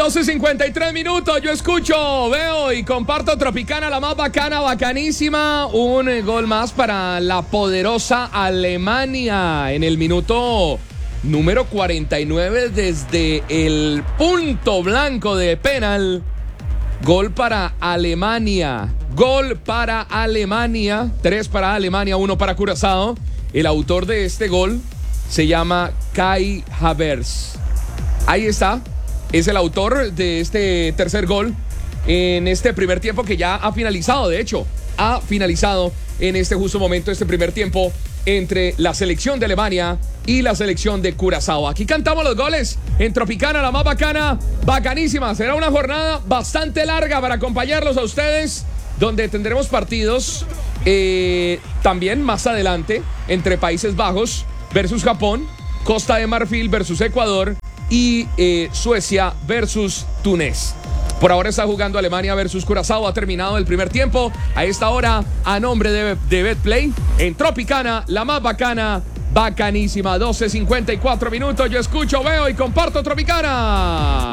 12:53 minutos, yo escucho, veo y comparto Tropicana, la más bacana, bacanísima. Un gol más para la poderosa Alemania en el minuto número 49 desde el punto blanco de penal. Gol para Alemania, 3 para Alemania, 1 para Curazao. El autor de este gol se llama Kai Havertz. Ahí está. Es el autor de este tercer gol en este primer tiempo que ya ha finalizado. De hecho, ha finalizado en este justo momento este primer tiempo entre la selección de Alemania y la selección de Curazao. Aquí cantamos los goles en Tropicana, la más bacana, bacanísima. Será una jornada bastante larga para acompañarlos a ustedes, donde tendremos partidos también más adelante entre Países Bajos versus Japón, Costa de Marfil versus Ecuador y Suecia versus Túnez. Por ahora está jugando Alemania versus Curazao. Ha terminado el primer tiempo. A esta hora, a nombre de Betplay, en Tropicana, la más bacana, bacanísima. 12:54 minutos. Yo escucho, veo y comparto Tropicana.